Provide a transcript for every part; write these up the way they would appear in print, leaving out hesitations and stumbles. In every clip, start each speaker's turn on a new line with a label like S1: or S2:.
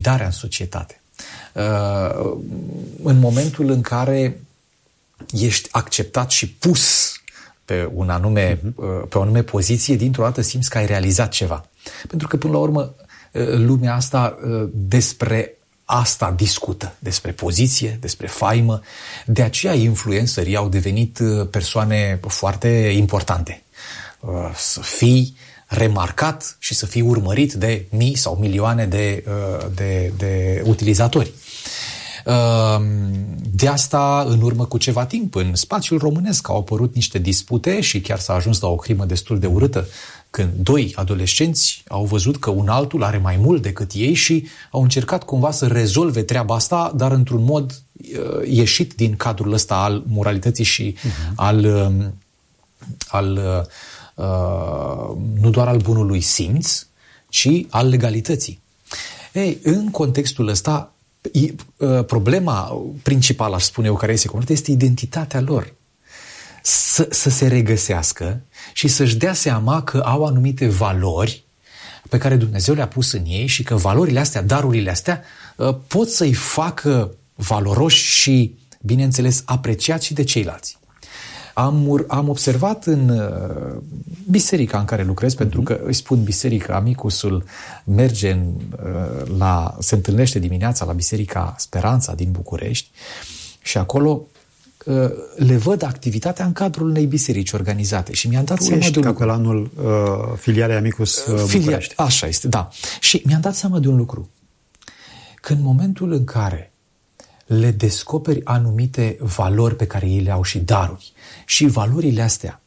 S1: validarea în societate. În momentul în care ești acceptat și pus pe o anume poziție, dintr-o dată simți că ai realizat ceva. Pentru că, până la urmă, lumea asta despre asta discută, despre poziție, despre faimă. De aceea influencerii au devenit persoane foarte importante. Să fii remarcat și să fii urmărit de mii sau milioane de utilizatori. De asta, în urmă cu ceva timp, în spațiul românesc au apărut niște dispute și chiar s-a ajuns la o crimă destul de urâtă, când doi adolescenți au văzut că un altul are mai mult decât ei și au încercat cumva să rezolve treaba asta, dar într-un mod ieșit din cadrul ăsta al moralității și nu doar al bunului simț, ci al legalității. Ei, în contextul ăsta, problema principală, aș spune eu, care este comunită, este identitatea lor. Să se regăsească și să-și dea seama că au anumite valori pe care Dumnezeu le-a pus în ei și că valorile astea, darurile astea, pot să-i facă valoroși și, bineînțeles, apreciați și de ceilalți. Am observat în biserica în care lucrez, pentru că îi spun biserică, amicusul merge se întâlnește dimineața la Biserica Speranța din București și acolo le văd activitatea în cadrul unei biserici organizate și mi-am dat seama de un lucru.
S2: Capelanul filialei Amicus București.
S1: Așa este, da. Și mi-am dat seama de un lucru. Că în momentul în care le descoperi anumite valori pe care ei le au și daruri și valorile astea,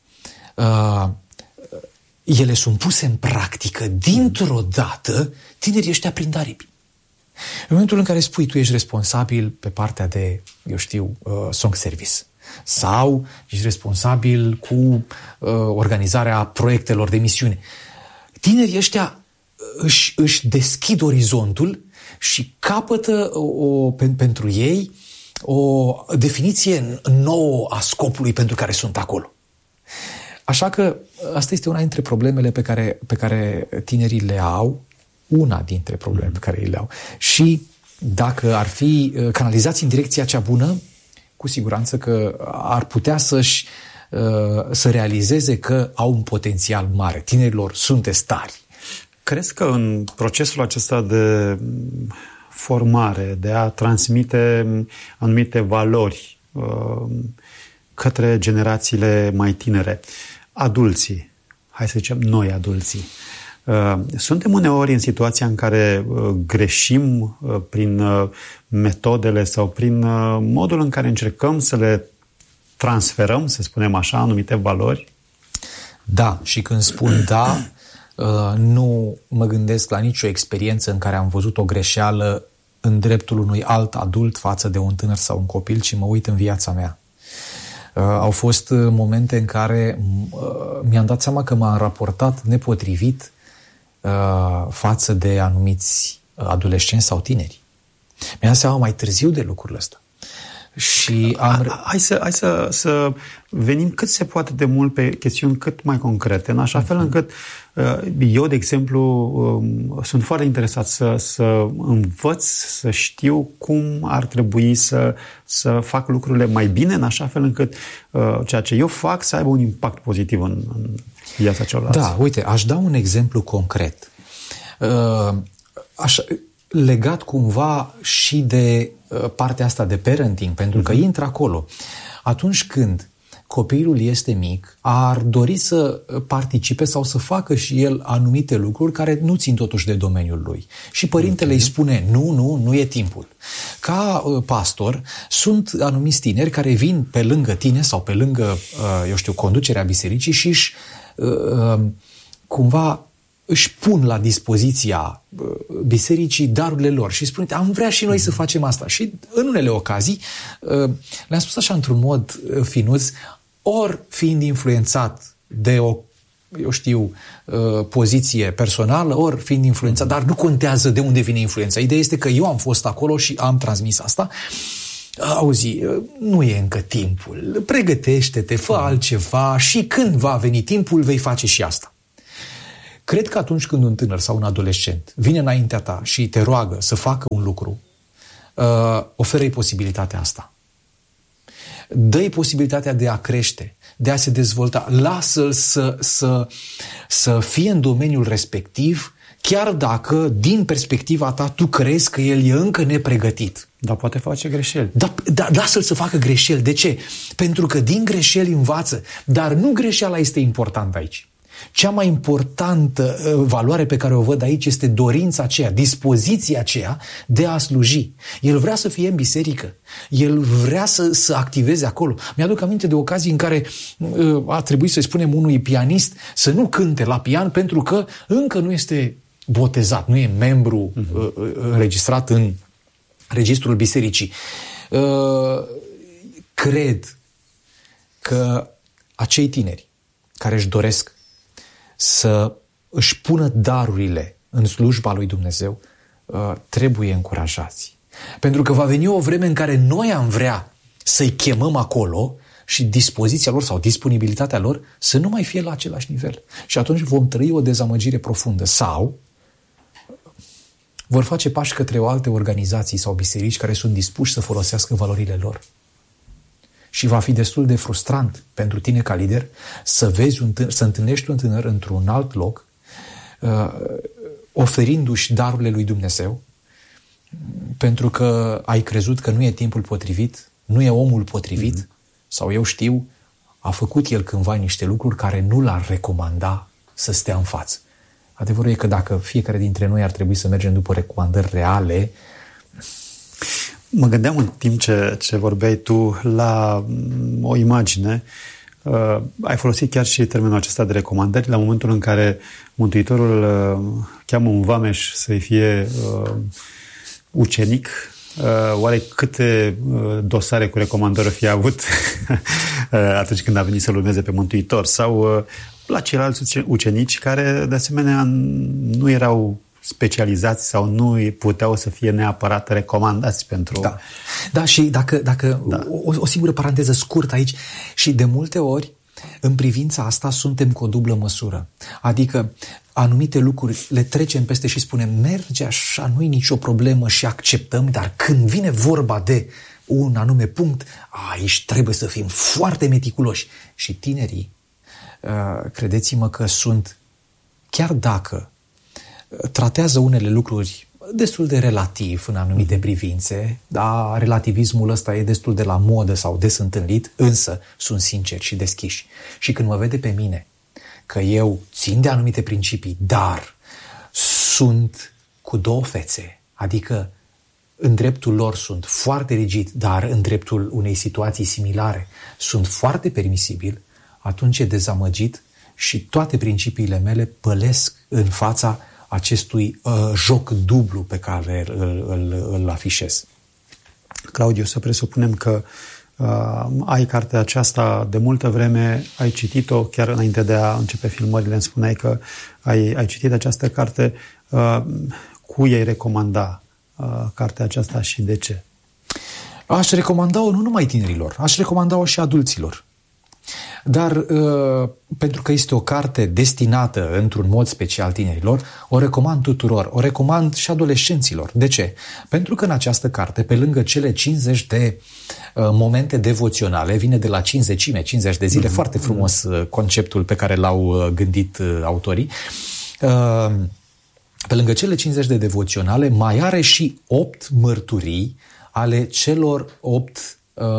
S1: ele sunt puse în practică, dintr-o dată, tinerii ăștia prind aripi. În momentul în care spui tu ești responsabil pe partea de, song service sau ești responsabil cu organizarea proiectelor de misiune, tinerii ăștia își deschid orizontul și capătă pentru ei o definiție nouă a scopului pentru care sunt acolo. Așa că asta este una dintre problemele pe care tinerii le au, una dintre problemele pe care le au. Și dacă ar fi canalizați în direcția cea bună, cu siguranță că ar putea să realizeze că au un potențial mare. Tinerilor sunteți tari.
S2: Crezi că în procesul acesta de formare, de a transmite anumite valori către generațiile mai tinere, adulții, hai să zicem noi adulții, suntem uneori în situația în care greșim prin metodele sau prin modul în care încercăm să le transferăm, să spunem așa, anumite valori?
S1: Da, și când spun da, nu mă gândesc la nicio experiență în care am văzut o greșeală în dreptul unui alt adult față de un tânăr sau un copil, ci mă uit în viața mea. Au fost momente în care mi-am dat seama că m-am raportat nepotrivit față de anumiți adolescenți sau tineri. Mi-am dat seama mai târziu de lucrul ăsta. Și
S2: Hai să venim cât se poate de mult pe chestiuni cât mai concrete, în așa fel încât eu, de exemplu, sunt foarte interesat să învăț, să știu cum ar trebui să fac lucrurile mai bine, în așa fel încât ceea ce eu fac să aibă un impact pozitiv în viața celorlalți.
S1: Da, uite, aș da un exemplu concret. Legat cumva și de partea asta de parenting, pentru că intră acolo. Atunci când copilul este mic, ar dori să participe sau să facă și el anumite lucruri care nu țin totuși de domeniul lui. Și părintele îi spune, nu e timpul. Ca pastor, sunt anumiți tineri care vin pe lângă tine sau pe lângă, conducerea bisericii și cumva își pun la dispoziția bisericii darurile lor și spune, am vrea și noi să facem asta. Și în unele ocazii le-am spus așa într-un mod finuț, ori fiind influențat de o, poziție personală, ori fiind influențat, dar nu contează de unde vine influența. Ideea este că eu am fost acolo și am transmis asta. Auzi, nu e încă timpul, pregătește-te, fă altceva și când va veni timpul vei face și asta. cred că atunci când un tânăr sau un adolescent vine înaintea ta și te roagă să facă un lucru, oferă-i posibilitatea asta. Dă-i posibilitatea de a crește, de a se dezvolta. Lasă-l să fie în domeniul respectiv, chiar dacă, din perspectiva ta, tu crezi că el e încă nepregătit.
S2: Dar poate face greșeli.
S1: Da, lasă-l să facă greșeli. De ce? Pentru că din greșeli învață. Dar nu greșeala este importantă aici. Cea mai importantă valoare pe care o văd aici este dorința aceea, dispoziția aceea de a sluji. El vrea să fie în biserică. El vrea să activeze acolo. Mi-aduc aminte de ocazii în care a trebuit să-i spunem unui pianist să nu cânte la pian pentru că încă nu este botezat, nu e membru înregistrat în registrul bisericii. Cred că acei tineri care își doresc să își pună darurile în slujba lui Dumnezeu, trebuie încurajați. Pentru că va veni o vreme în care noi am vrea să-i chemăm acolo și dispoziția lor sau disponibilitatea lor să nu mai fie la același nivel. Și atunci vom trăi o dezamăgire profundă. Sau vor face pași către o alte organizații sau biserici care sunt dispuși să folosească valorile lor. Și va fi destul de frustrant pentru tine ca lider să vezi să întâlnești un tânăr într-un alt loc, oferindu-și darurile lui Dumnezeu, pentru că ai crezut că nu e timpul potrivit, nu e omul potrivit, sau eu știu, a făcut el cândva niște lucruri care nu l-ar recomanda să stea în față. Adevărul e că dacă fiecare dintre noi ar trebui să mergem după recomandări reale.
S2: Mă gândeam în timp ce vorbeai tu la o imagine. Ai folosit chiar și termenul acesta de recomandări la momentul în care Mântuitorul cheamă un vameș să-i fie ucenic. Oare câte dosare cu recomandări o fi avut atunci când a venit să-L urmeze pe Mântuitor? Sau la ceilalți ucenici care de asemenea nu erau specializați sau nu puteau să fie neapărat recomandați pentru...
S1: Da, și dacă o singură paranteză scurtă aici, și de multe ori în privința asta suntem cu o dublă măsură. Adică anumite lucruri le trecem peste și spunem merge așa, nu-i nicio problemă și acceptăm, dar când vine vorba de un anume punct, aici trebuie să fim foarte meticuloși. Și tinerii, credeți-mă că sunt, chiar dacă tratează unele lucruri destul de relativ în anumite privințe, dar relativismul ăsta e destul de la modă sau des întâlnit, însă sunt sinceri și deschiși. Și când mă vede pe mine că eu țin de anumite principii, dar sunt cu două fețe, adică în dreptul lor sunt foarte rigid, dar în dreptul unei situații similare sunt foarte permisibil, atunci e dezamăgit și toate principiile mele pălesc în fața acestui joc dublu pe care îl afișez.
S2: Claudiu, să presupunem că ai cartea aceasta de multă vreme, ai citit-o chiar înainte de a începe filmările, îmi spuneai că ai citit această carte. Cui ai recomanda cartea aceasta și de ce?
S1: Aș recomanda-o nu numai tinerilor, aș recomanda-o și adulților. Dar pentru că este o carte destinată într-un mod special tinerilor, o recomand tuturor, o recomand și adolescenților. De ce? Pentru că în această carte, pe lângă cele 50 de momente devoționale, vine de la 50 de zile, foarte frumos conceptul pe care l-au gândit autorii, pe lângă cele 50 de devoționale, mai are și 8 mărturii ale celor 8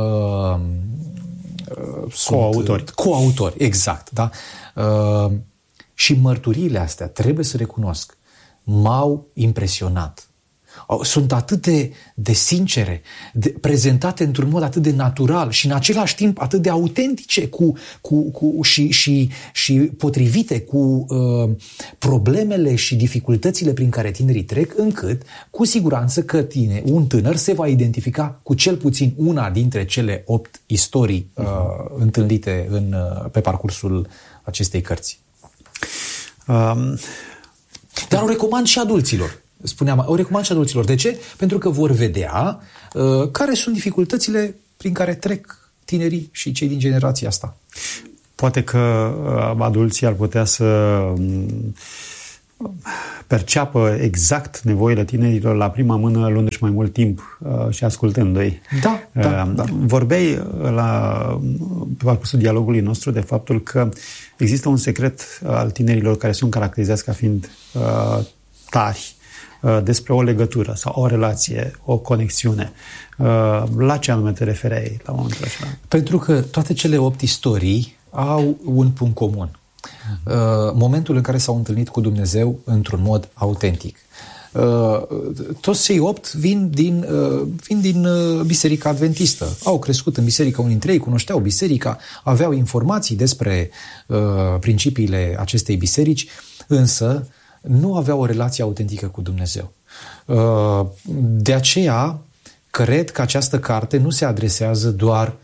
S1: coautori, exact, da? Și mărturiile astea, trebuie să recunosc, m-au impresionat. Sunt atât de sincere, prezentate într-un mod atât de natural și în același timp atât de autentice și potrivite cu problemele și dificultățile prin care tinerii trec, încât cu siguranță că un tânăr se va identifica cu cel puțin una dintre cele 8 istorii întâlnite pe parcursul acestei cărți. Dar o recomand și adulților. O recomand și adulților. De ce? Pentru că vor vedea care sunt dificultățile prin care trec tinerii și cei din generația asta.
S2: Poate că adulții ar putea să perceapă exact nevoile tinerilor la prima mână, luându-și mai mult timp și ascultându-i.
S1: Da.
S2: Vorbeai pe parcursul dialogului nostru de faptul că există un secret al tinerilor care sunt caracterizați ca fiind tari, despre o legătură sau o relație, o conexiune. La ce anume te refereai la momentul acela?
S1: Pentru că toate cele 8 istorii au un punct comun. Momentul în care s-au întâlnit cu Dumnezeu într-un mod autentic. Toți cei 8 vin din Biserica Adventistă. Au crescut în biserică, unii dintre ei cunoșteau biserica, aveau informații despre principiile acestei biserici, însă nu aveau o relație autentică cu Dumnezeu. De aceea, cred că această carte nu se adresează doar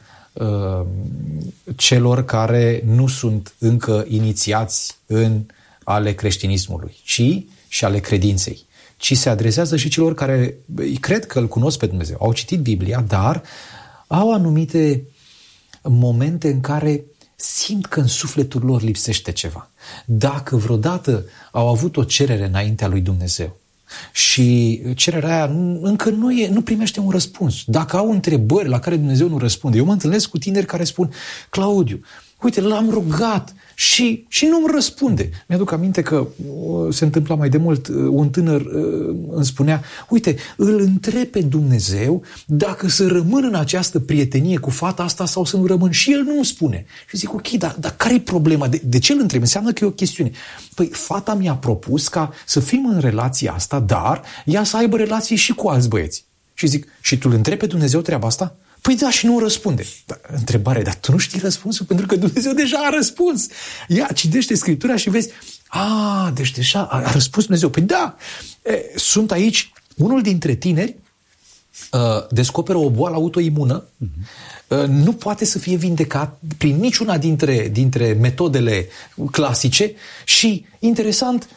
S1: celor care nu sunt încă inițiați în ale creștinismului, ci și ale credinței, ci se adresează și celor care cred că îl cunosc pe Dumnezeu, au citit Biblia, dar au anumite momente în care simt că în sufletul lor lipsește ceva. Dacă vreodată au avut o cerere înaintea lui Dumnezeu și cererea aia încă nu primește un răspuns. Dacă au întrebări la care Dumnezeu nu răspunde. Eu mă întâlnesc cu tineri care spun: Claudiu, uite, l-am rugat și nu-mi răspunde. Mi-aduc aminte că se întâmpla mai de mult, un tânăr îmi spunea: uite, îl întreb pe Dumnezeu dacă să rămân în această prietenie cu fata asta sau să nu rămân, și el nu îmi spune. Și zic: ok, dar care-i problema? De ce îl întreb? Înseamnă că e o chestiune. Păi fata mi-a propus ca să fim în relația asta, dar ea să aibă relații și cu alți băieți. Și zic: și tu îl întrebi pe Dumnezeu treaba asta? Păi da, și nu răspunde. Întrebare: dar tu nu știi răspunsul? Pentru că Dumnezeu deja a răspuns. Ia, citește Scriptura și vezi: deci deja a răspuns Dumnezeu. Păi da, sunt aici, unul dintre tineri descoperă o boală autoimună, nu poate să fie vindecat prin niciuna dintre metodele clasice și, interesant,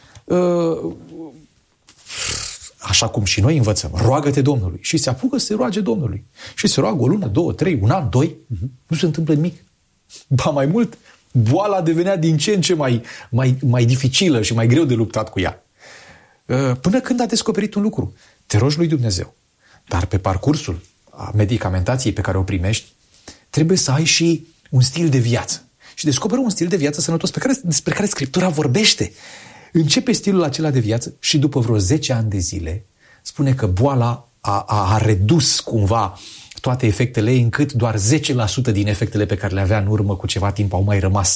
S1: așa cum și noi învățăm, roagă-te Domnului. Și se apucă să se roage Domnului. Și se roagă o lună, 2, 3, un an, 2, nu se întâmplă nimic. Ba mai mult, boala devenea din ce în ce mai dificilă și mai greu de luptat cu ea. Până când a descoperit un lucru: te rogi lui Dumnezeu, dar pe parcursul medicamentației pe care o primești, trebuie să ai și un stil de viață. Și descoperă un stil de viață sănătos despre care Scriptura vorbește. Începe stilul acela de viață și după vreo 10 ani de zile spune că boala a redus cumva toate efectele ei, încât doar 10% din efectele pe care le avea în urmă cu ceva timp au mai rămas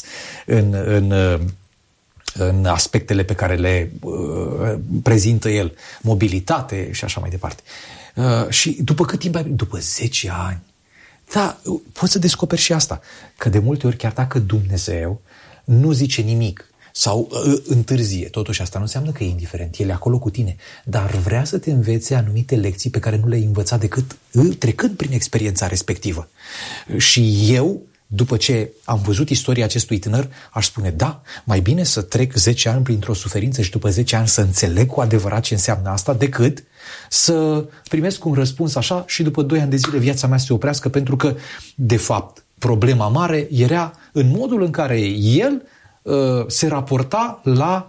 S1: în aspectele pe care le prezintă el, mobilitate și așa mai departe. Și după cât timp? După 10 ani. Da, poți să descoperi și asta, că de multe ori, chiar dacă Dumnezeu nu zice nimic sau întârzie, totuși asta nu înseamnă că e indiferent, el e acolo cu tine, dar vrea să te învețe anumite lecții pe care nu le-ai învățat decât trecând prin experiența respectivă. Și eu, după ce am văzut istoria acestui tânăr, aș spune: da, mai bine să trec 10 ani printr-o suferință și după 10 ani să înțeleg cu adevărat ce înseamnă asta, decât să primesc un răspuns așa și după 2 ani de zile viața mea se oprească, pentru că, de fapt, problema mare era în modul în care el se raporta la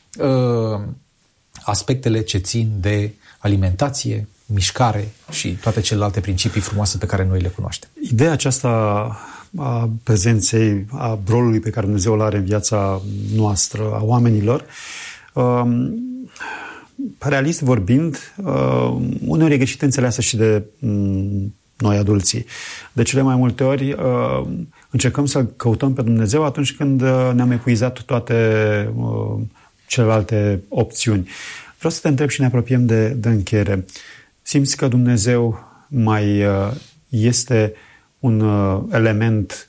S1: aspectele ce țin de alimentație, mișcare și toate celelalte principii frumoase pe care noi le cunoaștem.
S2: Ideea aceasta a prezenței, a rolului pe care Dumnezeu îl are în viața noastră, a oamenilor, realist vorbind, uneori e greșit înțeleasă și de noi adulții. De cele mai multe ori încercăm să căutăm pe Dumnezeu atunci când ne-am epuizat toate celelalte opțiuni. Vreau să te întreb și ne apropiem de încheiere. Simți că Dumnezeu mai este un element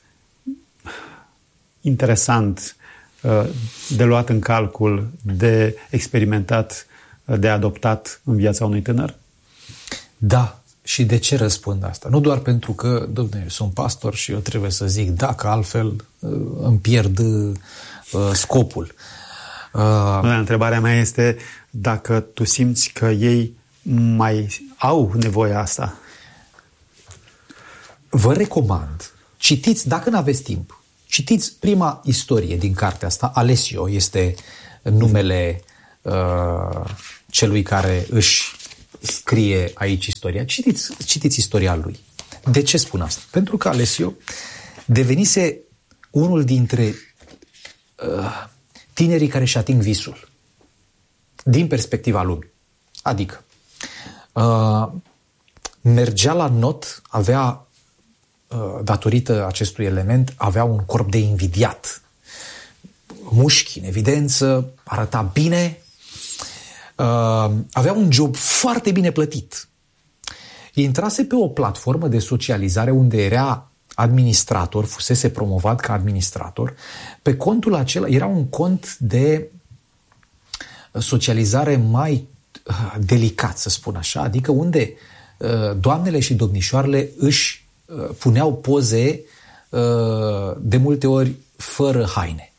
S2: interesant de luat în calcul, de experimentat, de adoptat în viața unui tânăr?
S1: Da. Și de ce răspund asta? Nu doar pentru că, dom'le, sunt pastor și eu trebuie să zic da, că altfel îmi pierd scopul.
S2: Întrebarea mea este dacă tu simți că ei mai au nevoia asta.
S1: Vă recomand, citiți, dacă n-aveți timp, Citiți prima istorie din cartea asta. Alessio este numele celui care își scrie aici istoria. Citiți istoria lui. De ce spun asta? Pentru că Alessio devenise unul dintre tinerii care își ating visul din perspectiva lumii. Adică mergea la not, avea, datorită acestui element, avea un corp de invidiat. Mușchi în evidență, arăta bine, avea un job foarte bine plătit. Intrase pe o platformă de socializare unde era administrator, fusese promovat ca administrator. Pe contul acela era un cont de socializare mai delicat, să spun așa, adică unde doamnele și domnișoarele își puneau poze de multe ori fără haine.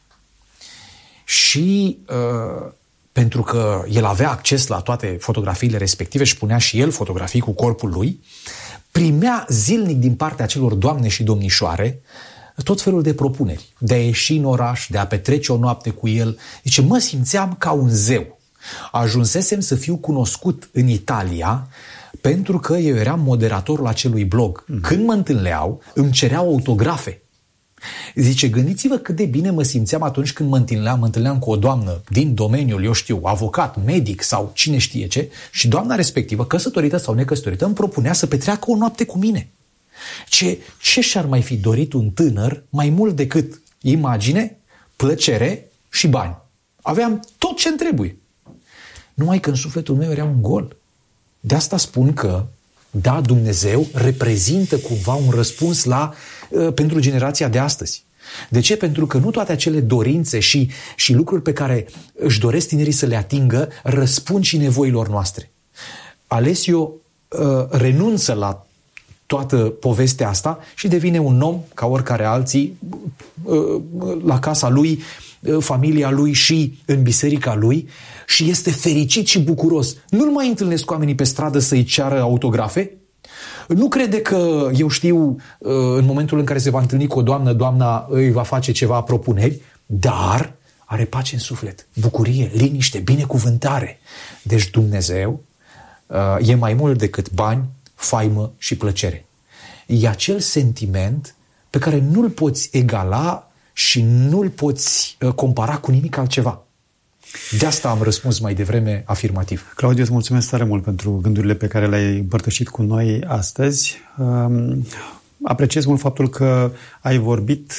S1: Și pentru că el avea acces la toate fotografiile respective și punea și el fotografii cu corpul lui, primea zilnic din partea acelor doamne și domnișoare tot felul de propuneri, de a ieși în oraș, de a petrece o noapte cu el. Zice, mă simțeam ca un zeu. Ajunsesem să fiu cunoscut în Italia pentru că eu eram moderatorul acelui blog. Când mă întâlneau, îmi cereau autografe. Zice, gândiți-vă cât de bine mă simțeam atunci când mă întâlneam cu o doamnă din domeniul, eu știu, avocat, medic sau cine știe ce, și doamna respectivă, căsătorită sau necăsătorită, îmi propunea să petreacă o noapte cu mine. Ce și-ar mai fi dorit un tânăr mai mult decât imagine, plăcere și bani? Aveam tot ce-mi trebuie. Numai că în sufletul meu era un gol. De asta spun că, da, Dumnezeu reprezintă cumva un răspuns pentru generația de astăzi. De ce? Pentru că nu toate acele dorințe și lucruri pe care își doresc tinerii să le atingă răspund și nevoilor noastre. Alessio renunță la toată povestea asta și devine un om ca oricare alții la casa lui, familia lui și în biserica lui și este fericit și bucuros. Nu-l mai întâlnesc cu oamenii pe stradă să-i ceară autografe. Nu crede că, eu știu, în momentul în care se va întâlni cu o doamnă, doamna îi va face ceva propuneri, dar are pace în suflet, bucurie, liniște, binecuvântare. Deci Dumnezeu e mai mult decât bani, faimă și plăcere. E acel sentiment pe care nu-l poți egala și nu-l poți compara cu nimic altceva. De asta am răspuns mai devreme afirmativ.
S2: Claudiu, îți mulțumesc tare mult pentru gândurile pe care le-ai împărtășit cu noi astăzi. Apreciez mult faptul că ai vorbit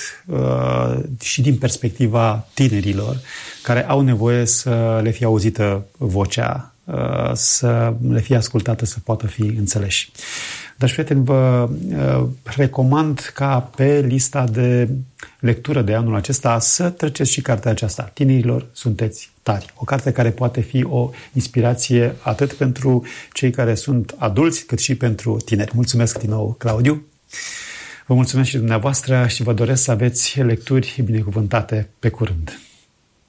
S2: și din perspectiva tinerilor care au nevoie să le fie auzită vocea, să le fie ascultată, să poată fi înțeleși. Dragi prieteni, vă recomand ca pe lista de lectură de anul acesta să treceți și cartea aceasta. Tinerilor sunteți tari. O carte care poate fi o inspirație atât pentru cei care sunt adulți, cât și pentru tineri. Mulțumesc din nou, Claudiu. Vă mulțumesc și dumneavoastră și vă doresc să aveți lecturi binecuvântate pe curând.